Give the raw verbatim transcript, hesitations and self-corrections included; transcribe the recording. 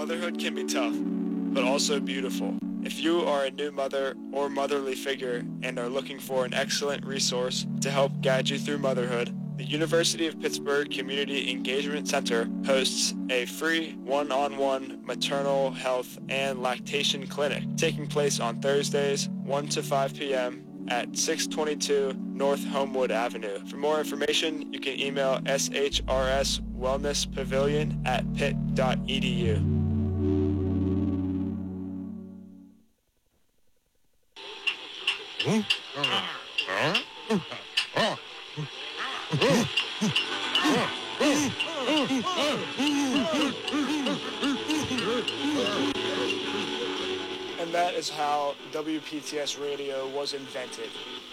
Motherhood can be tough, but also beautiful. If you are a new mother or motherly figure and are looking for an excellent resource to help guide you through motherhood, the University of Pittsburgh Community Engagement Center hosts a free one-on-one maternal health and lactation clinic taking place on Thursdays, one to five p.m. at six twenty-two North Homewood Avenue. For more information, you can email s h r s wellness pavilion at pitt dot e d u. And that is how W P T S radio was invented.